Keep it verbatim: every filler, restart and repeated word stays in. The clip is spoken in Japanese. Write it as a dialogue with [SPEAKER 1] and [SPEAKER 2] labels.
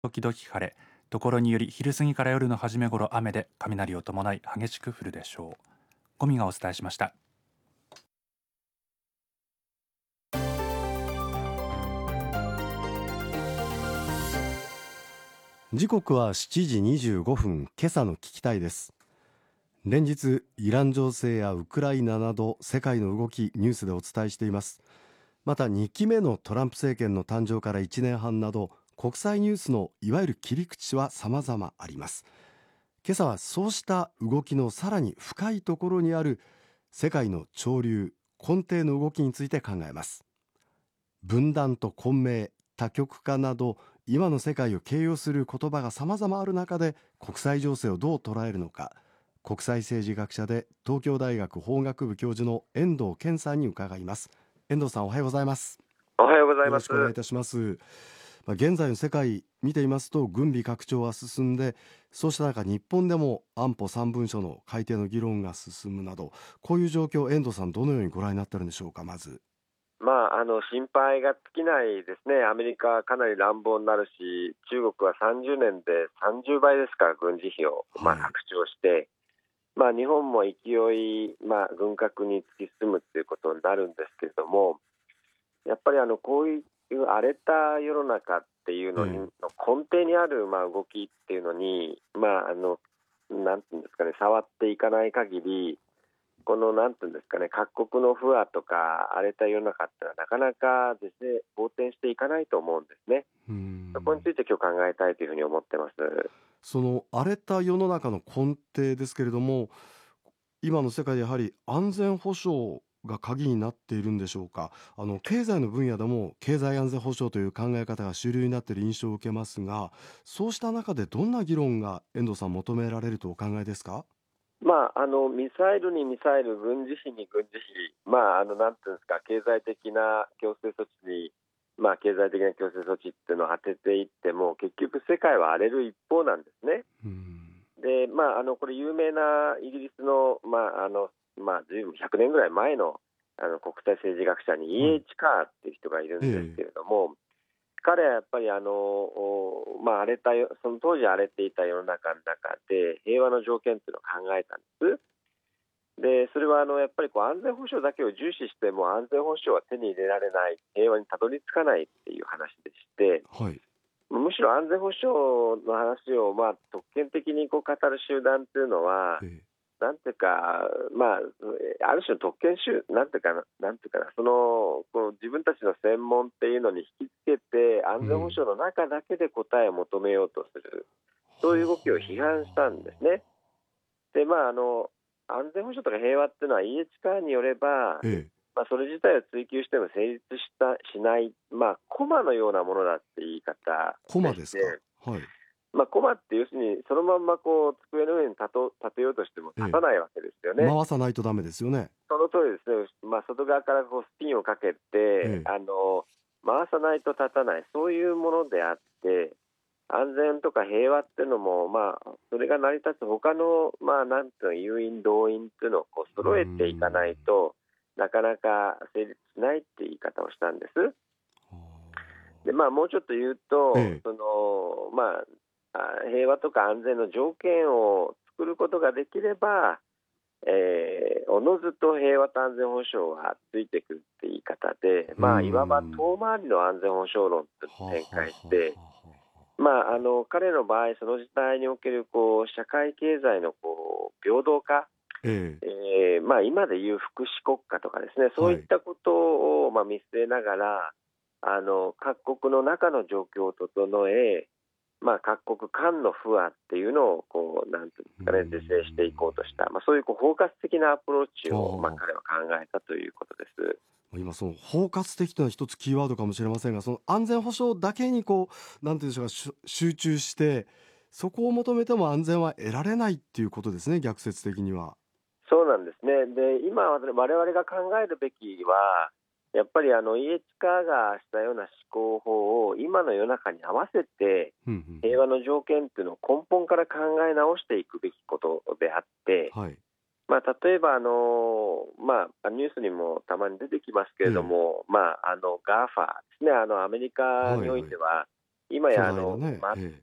[SPEAKER 1] 時々晴れ、ところにより昼過ぎから夜の初め頃雨で、雷を伴い激しく降るでしょう。ゴミがお伝えしました。
[SPEAKER 2] 時刻はしちじにじゅうごふん。今朝の聞きたいです。連日イラン情勢やウクライナなど世界の動き、ニュースでお伝えしています。またにきめのトランプ政権の誕生からいちねんはんなど、国際ニュースのいわゆる切り口は様々あります。今朝はそうした動きのさらに深いところにある世界の潮流、根底の動きについて考えます。分断と混迷、多極化など今の世界を形容する言葉が様々ある中で、国際情勢をどう捉えるのか、国際政治学者で東京大学法学部教授の遠藤健さんに伺います。遠藤さん、おはようございます。
[SPEAKER 3] おはようござい
[SPEAKER 2] よろ
[SPEAKER 3] ます。
[SPEAKER 2] しくお願いいたします。まあ、現在の世界見ていますと、軍備拡張は進んで、そうした中日本でも安保さん文書の改定の議論が進むなど、こういう状況、遠藤さんどのようにご覧になっているんでしょうか。まず
[SPEAKER 3] まあ、あの心配が尽きないですね。アメリカはかなり乱暴になるし、中国はさんじゅうねんでさんじゅうばいですから、軍事費を、まあ、
[SPEAKER 2] はい
[SPEAKER 3] 拡張して、まあ、日本も勢い、まあ、軍拡に突き進むということになるんですけれども、やっぱりあのこういう荒れた世の中っていうのに、
[SPEAKER 2] ええ
[SPEAKER 3] の根底にあるまあ動きっていうのに、まあ、あのなんていうんですかね、触っていかない限り、このなんていうんですかね、各国の不和とか荒れた世の中ってのはなかなかですね、好転していかないと思うんですね。
[SPEAKER 2] うーん
[SPEAKER 3] そこについて今日考えたいというふうに思ってます。
[SPEAKER 2] その荒れた世の中の根底ですけれども、今の世界でやはり安全保障が鍵になっているんでしょうか。あの経済の分野でも経済安全保障という考え方が主流になっている印象を受けますが、そうした中でどんな議論が遠藤さん求められるとお考えですか。
[SPEAKER 3] まあ、あのミサイルにミサイル、軍事費に軍事費、まあ、あのなんていうんですか、経済的な強制措置に、まあ、経済的な強制措置っていうのを当てていっても、結局世界は荒れる一方なんですね。
[SPEAKER 2] うーん
[SPEAKER 3] で、まあ、あのこれ有名なイギリスの、まああのまあ、ずいぶんひゃくねんぐらい前のあの国際政治学者に イーエイチ カーっていう人がいるんですけれども、彼はやっぱりあの、おまあ、荒れたよその当時荒れていた世の中の中で平和の条件というのを考えたんです。でそれはあのやっぱりこう安全保障だけを重視しても安全保障は手に入れられない、平和にたどり着かないっていう話でして、
[SPEAKER 2] はい。
[SPEAKER 3] むしろ安全保障の話をまあ特権的にこう語る集団というのは、
[SPEAKER 2] ええ
[SPEAKER 3] なんていうか、まあ、ある種の特権集、なんていうかな、なんていうかな、その、この自分たちの専門っていうのに引きつけて、安全保障の中だけで答えを求めようとする、そういう動きを批判したんですね。で、まあ、あの、安全保障とか平和っていうのは イーエイチ カーによれば、
[SPEAKER 2] ええ
[SPEAKER 3] まあ、それ自体を追求しても成立したしない、まあ、コマのようなものだって言い方
[SPEAKER 2] コマ
[SPEAKER 3] でして、
[SPEAKER 2] ですか。はい。
[SPEAKER 3] まあ、コマって要するにそのまんまこう机の上に立と立てようとしても立たないわけですよね。
[SPEAKER 2] 回さないとダメですよね。
[SPEAKER 3] その通りですね。まあ、外側からこうスピンをかけて、
[SPEAKER 2] ええ
[SPEAKER 3] あの回さないと立たない、そういうものであって、安全とか平和っていうのも、まあ、それが成り立つ他の、まあ、なんていうの、誘引動員っていうのをこう揃えていかないとなかなか成立しないって言い方をしたんです。で、まあ、もうちょっと言うと、
[SPEAKER 2] ええ
[SPEAKER 3] そのまああ平和とか安全の条件を作ることができれば、えーおのずと平和と安全保障はついてくるって言い方で、まあ、いわば遠回りの安全保障論と展開して、まあ、あの彼の場合、その時代におけるこう社会経済のこう平等化、
[SPEAKER 2] ええ
[SPEAKER 3] えーまあ、今でいう福祉国家とかですね、そういったことをまあ見据えながら、あの各国の中の状況を整え、まあ、各国間の不和っていうのをこうなんていうんですかね、是正していこうとした、まあ、そういうこう包括的なアプローチを、まあ、彼は考えたということです。
[SPEAKER 2] 今その包括的というのは一つキーワードかもしれませんが、その安全保障だけにこうなんていうんでしょうか、しゅ集中してそこを求めても安全は得られないっていうことですね、逆説的には。
[SPEAKER 3] そうなんですね。で、今我々が考えるべきは、やっぱりあの イーエイチ カーがしたような思考法を今の世の中に合わせて、
[SPEAKER 2] うんうん
[SPEAKER 3] 平和の条件っていうのを根本から考え直していくべきことであって、
[SPEAKER 2] はい。
[SPEAKER 3] まあ、例えばあの、まあ、ニュースにもたまに出てきますけれども、まあ、あの ガーファ ですね、あのアメリカにおいては、 今
[SPEAKER 2] 巨
[SPEAKER 3] やあの、
[SPEAKER 2] 大なね、
[SPEAKER 3] ま
[SPEAKER 2] え